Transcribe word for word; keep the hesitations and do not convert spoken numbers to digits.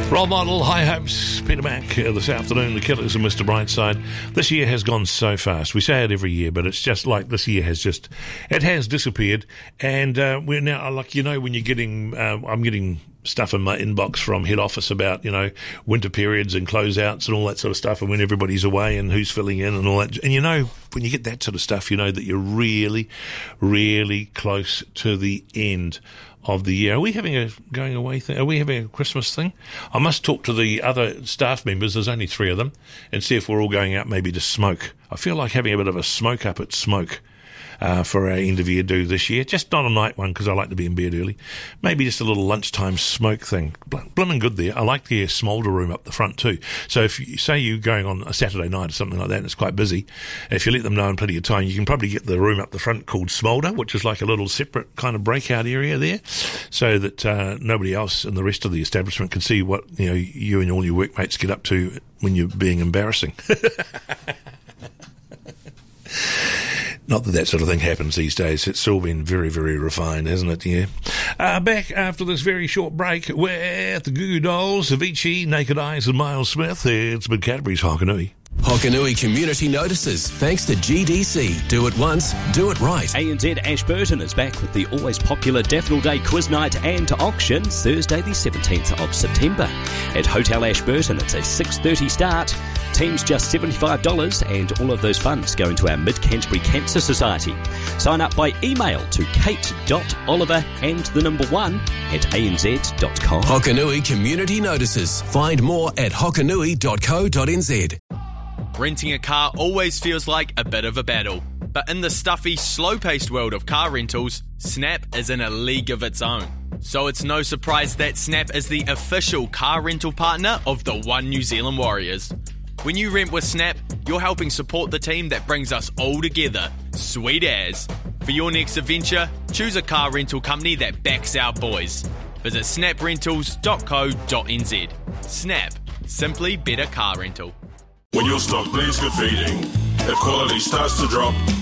Role model, high hopes, Peter Mac uh, this afternoon, the Killers and Mister Brightside. This year has gone so fast. We say it every year, but it's just like this year has just, it has disappeared. And uh, we're now, like, you know, when you're getting, uh, I'm getting stuff in my inbox from head office about, you know, winter periods and closeouts and all that sort of stuff, and when everybody's away and who's filling in and all that. And you know, when you get that sort of stuff, you know that you're really, really close to the end of the year. Are we having a going away thing? Are we having a Christmas thing? I must talk to the other staff members, there's only three of them, and see if we're all going out maybe to smoke. I feel like having a bit of a smoke up at Smoke uh, for our end of year do this year. Just not a night one, because I like to be in bed early. Maybe just a little lunchtime smoke thing. Bl- Blimmin' good there. I like the smoulder room up the front too. So if you say you're going on a Saturday night or something like that and it's quite busy, if you let them know in plenty of time, you can probably get the room up the front called Smoulder, which is like a little separate kind of breakout area there, so that uh, nobody else in the rest of the establishment can see what, you know, you and all your workmates get up to when you're being embarrassing. Not that that sort of thing happens these days. It's all been very, very refined, hasn't it? Yeah. Uh, back after this very short break with the Goo Goo Dolls, Avicii, Naked Eyes and Miles Smith. It's been Cadbury's Hokanui. Hokanui Community Notices, thanks to G D C. Do it once, do it right. A N Z Ashburton is back with the always popular Daffodil Day Quiz Night and Auction, Thursday the seventeenth of September. At Hotel Ashburton, it's a six thirty start. Teams just seventy-five dollars, and all of those funds go into our Mid-Canterbury Cancer Society. Sign up by email to kate.oliver and the number one at a n z dot com. Hokanui Community Notices. Find more at hokanui dot co dot n z. Renting a car always feels like a bit of a battle. But in the stuffy, slow-paced world of car rentals, Snap is in a league of its own. So it's no surprise that Snap is the official car rental partner of the One New Zealand Warriors. When you rent with Snap, you're helping support the team that brings us all together. Sweet as. For your next adventure, choose a car rental company that backs our boys. Visit snap rentals dot co dot n z. Snap. Simply better car rental. When your stock bleeds good feeding, if quality starts to drop,